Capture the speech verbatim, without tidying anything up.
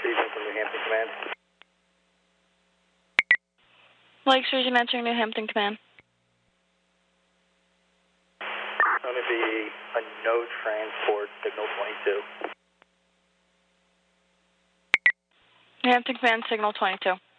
retrieving from New Hampton Command. Lakes Region entering New Hampton Command. It's going to be a no transport, signal twenty-two. New Hampton Command, signal twenty-two.